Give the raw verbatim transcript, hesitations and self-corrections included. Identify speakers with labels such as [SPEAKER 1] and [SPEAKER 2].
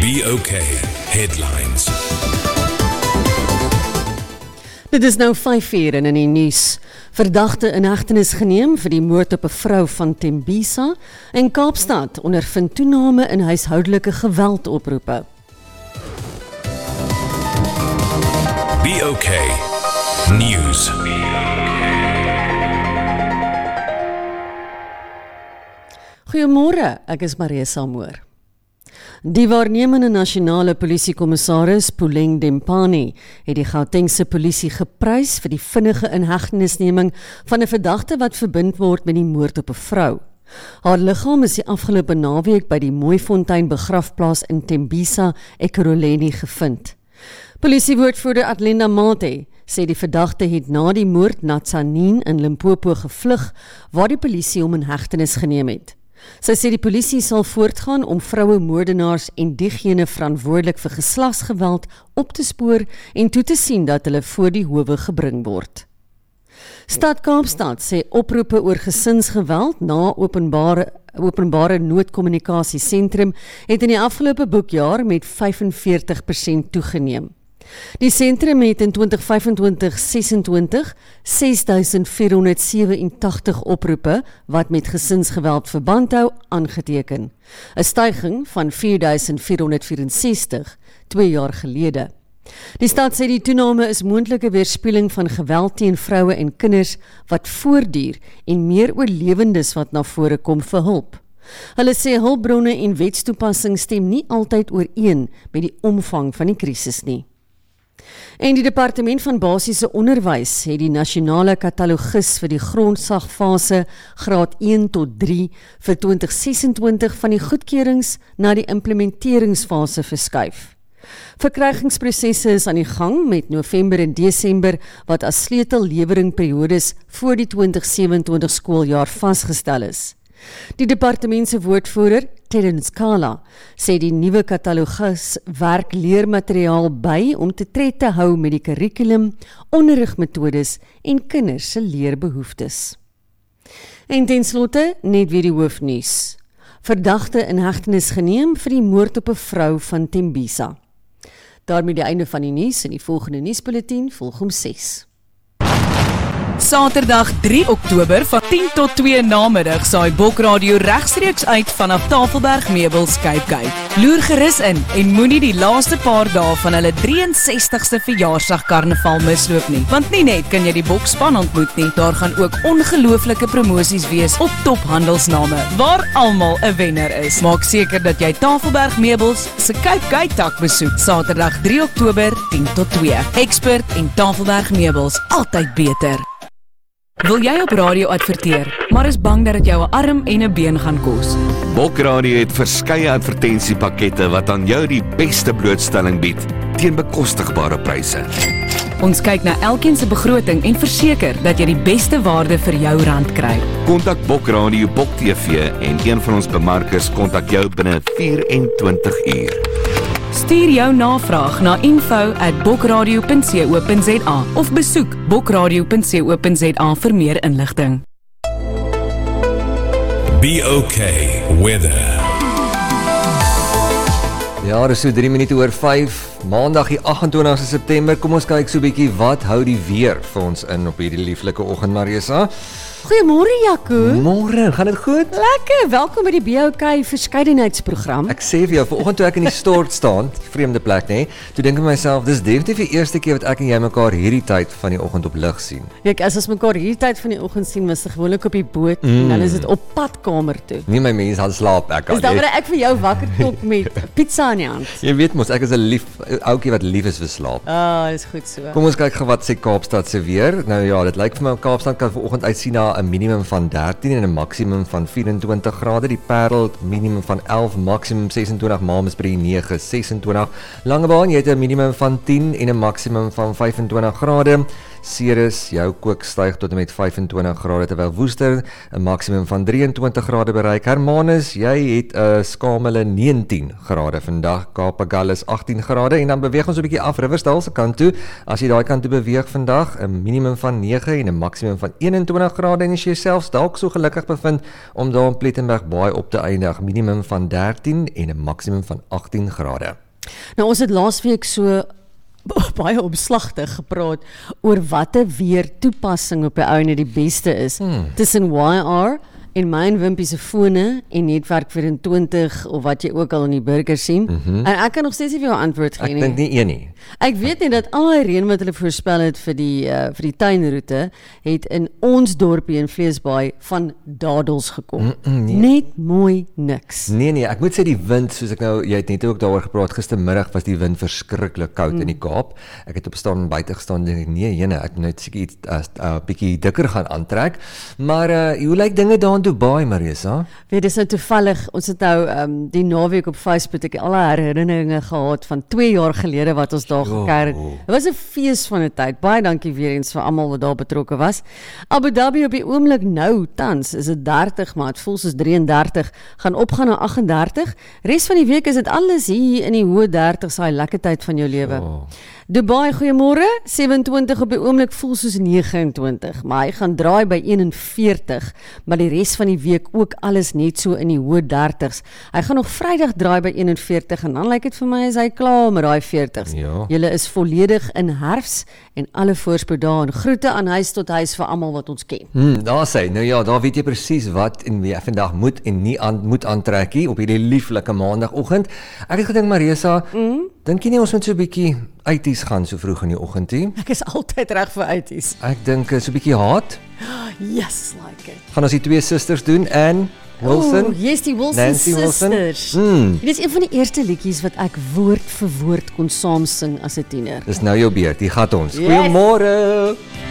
[SPEAKER 1] B O K Headlines.
[SPEAKER 2] Dit is nou vyf uur en in die nuus. Verdagte in hegtenis geneem vir die moord op 'n vrou van Tembisa en Kaapstad ondervind toename in huishoudelike geweldoproepe.
[SPEAKER 1] B O K News.
[SPEAKER 2] Goeiemôre, ek is Maria Samoor. Die waarnemende nasionale polisiekommissaris Puleng Dempani het die Gautengse polisie geprys vir die vinnige inhegtenisneming van 'n verdagte wat verbind word met die moord op 'n vrou. Haar liggaam is die afgelope naweek by die Mooifontein begrafplaas in Tembisa, Ekurhuleni gevind. Polisiewoordvoerder Atlinda Mate sê die verdagte het na die moord na Tzaneen in Limpopo gevlug, waar die polisie hom in hegtenis geneem het. Sy sê die polisie sal voortgaan om vroue moordenaars en diegene verantwoordelik vir geslagsgeweld op te spoor en toe te sien dat hulle voor die howe gebring word. Stad Kaapstad sê oproepe oor gesinsgeweld na openbare openbare noodkommunikasiesentrum het in die afgelope boekjaar met vyfenveertig persent toegeneem. Die sentrum het in twintig vyfentwintig sesentwintig ses duisend vier honderd sewe en tagtig oproepe wat met gesinsgeweld verband hou aangeteken, 'n styging van vier duisend vier honderd vierensestig twee jaar gelede. Die stad sê die toename is moontlike weerspieëling van geweld teen vroue en kinders wat voortduur en meer oorlewendes wat na vore kom vir hulp. Hulle sê hulpbronne en wetstoepassing stem nie altyd ooreen met die omvang van die krisis nie. En die Departement van Basiese Onderwys het die nasionale katalogus vir die grondsagfase graad een tot drie vir twintig sesentwintig van die goedkeurings na die implementeringsfase verskuif. Verkrygingsprosesse is aan die gang met November en Desember wat as sleutelleweringperiodes voor die twintig sewenentwintig skooljaar vasgestel is. Die departement se woordvoerder, Terence Kala, sê die nuwe katalogus werk leermateriaal by om te tred te hou met die kurrikulum, onderrigmetodes en kinders se leerbehoeftes. En ten slotte net weer die hoofnuus. Verdagte in hegtenis geneem vir die moord op 'n vrou van Tembisa. Daarmee die einde van die nuus en die volgende nuusbulletin volg om ses.
[SPEAKER 3] Saterdag drie Oktober van tien tot twee namiddag saai Bokradio regstreeks uit vanaf Tafelberg Meubels Cape Gate. Loer gerus in en moenie die laaste paar dae van hulle drieënsestigste verjaarsdag karnaval misloop nie. Want nie net kan jy die bokspan ontmoet nie, daar gaan ook ongelooflike promosies wees op tophandelsname waar almal 'n wenner is. Maak seker dat jy Tafelberg Meubels se Cape Gate tak besoek Saterdag drie Oktober tien tot twee. Expert en Tafelberg Meubels, altyd beter. Wil jy op radio adverteer, maar is bang dat dit jou 'n arm en 'n been gaan kos?
[SPEAKER 4] Bokradio het verskeie advertensiepakkette wat aan jou die beste blootstelling bied teen bekostigbare pryse.
[SPEAKER 3] Ons kyk na elkeen se begroting en verseker dat jy die beste waarde vir jou rand kry.
[SPEAKER 4] Kontak Bokradio Bok T V en een van ons bemarkers kontak jou binne vyf-en-twintig uur.
[SPEAKER 3] Stuur jou navraag na info at bokradio punt co punt za of besoek bokradio punt co punt za vir meer inligting.
[SPEAKER 1] B O K Weather.
[SPEAKER 5] Ja, dis so drie minute oor vyf, Maandag die agt en twintigste September. Kom ons kyk so 'n bietjie wat hou die weer vir ons in op hierdie lieflike oggend, Marisa.
[SPEAKER 2] Goeiemôre Jaco.
[SPEAKER 5] Môre, gaan dit goed?
[SPEAKER 2] Lekker, welkom by die B O K verskeidenheidsprogram.
[SPEAKER 5] Ek sê vir jou, vanoggend toe ek in die stort staan, vreemde plek nê, toe dink ek myself, dis definitief die eerste keer wat ek en jy mekaar hierdie tyd van die oggend op lig sien.
[SPEAKER 2] Kyk, as ons mekaar hierdie tyd van die oggend sien, was dit gewoonlik op die boot mm. en dan is dit op pad kamer toe.
[SPEAKER 5] Nie my mens gaan slaap ek al.
[SPEAKER 2] Dis dan wanneer ek vir jou wakker klop met pizza in die hand.
[SPEAKER 5] Jy weet mos, ek is 'n lief ouetjie wat lief is vir slaap.
[SPEAKER 2] Ah, oh, dis goed so.
[SPEAKER 5] Kom ons kyk gou wat sê Kaapstad se weer. Nou ja, dit lyk vir my Kaapstad kan vanoggend uitsien na 'n minimum van dertien en 'n maksimum van vyf-en-twintig grade. Die Parel minimum van elf, maksimum ses-en-twintig, Mamasbury nege, ses-en-twintig. Langebaan jy het 'n minimum van tien en 'n maksimum van vyf-en-twintig grade. Ceres, jou kook styg tot en met vyf en twintig grade, terwyl Woester 'n maksimum van drie en twintig grade bereik. Hermanus, jy het 'n uh, skamele negentien grade vandag. Kaapagallus agtien grade en dan beweeg ons 'n bietjie af Riversdal se kant toe. As jy daai kant toe beweeg vandag, 'n minimum van nege en 'n maksimum van een en twintig grade en as jy selfs dalk so gelukkig bevind om daar in Plettenberg Baai op te eindig, minimum van dertien en 'n maksimum van agtien grade.
[SPEAKER 2] Nou ons het laasweek so baie omslagtig gepraat oor watter weer toepassing op die ouene die beste is hmm. tussen Y R en myn Wimpie se fone en netwerk vyf en twintig of wat jy ook al in die burger sien. Mm-hmm. En ek kan nog steeds nie vir jou antwoord gee nie.
[SPEAKER 5] Ek dink nie een nie.
[SPEAKER 2] Ek weet net dat al die reën wat hulle voorspel het vir die uh, vir die tuinroete het in ons dorpie in Vleesbaai van dadels gekom. Mm -mm, nee. Net mooi niks.
[SPEAKER 5] Nee nee, ek moet sê die wind, soos ek nou jy het net ook daaroor gepraat, gistermiddag was die wind verskriklik koud mm. in die Kaap. Ek het op staan buite gestaan en dink nee, jene, ek moet net seker iets 'n uh, uh, bietjie dikker gaan aantrek. Maar uh, hoe lyk dinge daar in Dubai, Marisa?
[SPEAKER 2] Weet, dis nou toevallig, ons het nou um, die naweek op Facebook ek al herinneringe gehad van twee jaar gelede wat ons daar gekeer het. Dit was 'n fees van 'n tyd. Baie dankie weer eens vir almal wat daar betrokke was. Abu Dhabi op die oomblik nou tans is dit dertig, maar dit voel soos drie en dertig, gaan opgaan na agt en dertig. Res van die week is dit alles hier in die hoë dertigs, daai lekker tyd van jou lewe. Oh. Dubai, goeiemôre. ses en twintig op die oomblik voel soos nege en twintig, maar hy gaan draai by een en veertig, maar die res van die week ook alles net so in die hoë dertigs. Hy gaan nog Vrydag draai by een en veertig en dan lyk dit vir my as hy klaar met daai veertigs. Ja. Julle is volledig in herfs en alle voorspoed daar en groete aan huis tot huis vir almal wat ons ken.
[SPEAKER 5] Hmm, daar sê, nou ja, daar weet jy presies wat en wie vandag moet en nie aan moet aantrek hier op hierdie lieflike maandagooggend. Ek het gedink Marisa, mm? dink jy nie ons moet so 'n bietjie uitties gaan so vroeg in die oggend nie?
[SPEAKER 2] Ek is altyd reg vir uitties.
[SPEAKER 5] Ek dink so 'n bietjie haat.
[SPEAKER 2] Yes, like it.
[SPEAKER 5] Gaan ons die twee susters doen en Wilson?
[SPEAKER 2] Oh, yes, die Wilson
[SPEAKER 5] Nancy
[SPEAKER 2] sisters.
[SPEAKER 5] Mm.
[SPEAKER 2] Dit is een van die eerste liedjies wat ek woord vir woord kon saam sing as 'n tiener.
[SPEAKER 5] Dis nou jou beurt, hier gaan ons.
[SPEAKER 2] Yes.
[SPEAKER 5] Goeiemôre.